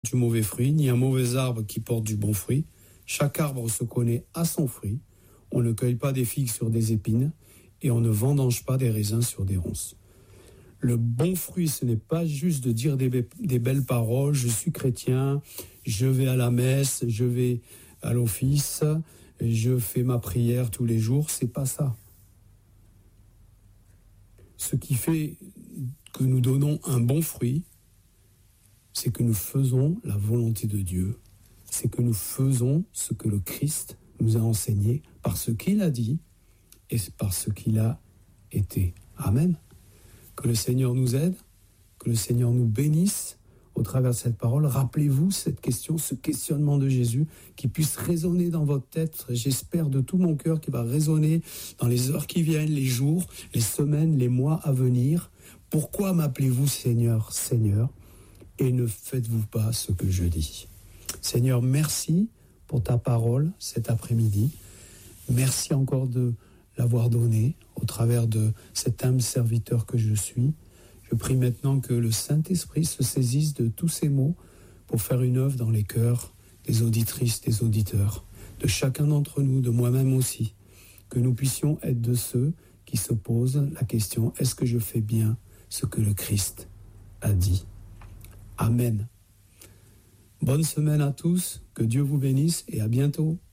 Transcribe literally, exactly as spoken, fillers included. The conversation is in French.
du mauvais fruit, ni un mauvais arbre qui porte du bon fruit. Chaque arbre se connaît à son fruit. On ne cueille pas des figues sur des épines et on ne vendange pas des raisins sur des ronces. Le bon fruit, ce n'est pas juste de dire des, be- des belles paroles. Je suis chrétien, je vais à la messe, je vais à l'office, je fais ma prière tous les jours. C'est pas ça. Ce qui fait que nous donnons un bon fruit, c'est que nous faisons la volonté de Dieu. C'est que nous faisons ce que le Christ nous a enseigné par ce qu'il a dit et par ce qu'il a été. Amen. Que le Seigneur nous aide, que le Seigneur nous bénisse au travers de cette parole. Rappelez-vous cette question, ce questionnement de Jésus qui puisse résonner dans votre tête. J'espère de tout mon cœur qu'il va résonner dans les heures qui viennent, les jours, les semaines, les mois à venir. Pourquoi m'appelez-vous Seigneur, Seigneur, et ne faites-vous pas ce que je dis? Seigneur, merci pour ta parole cet après-midi. Merci encore de l'avoir donnée au travers de cet humble serviteur que je suis. Je prie maintenant que le Saint-Esprit se saisisse de tous ces mots pour faire une œuvre dans les cœurs des auditrices, des auditeurs, de chacun d'entre nous, de moi-même aussi, que nous puissions être de ceux qui se posent la question: est-ce que je fais bien ce que le Christ a dit? Amen. Bonne semaine à tous, que Dieu vous bénisse et à bientôt.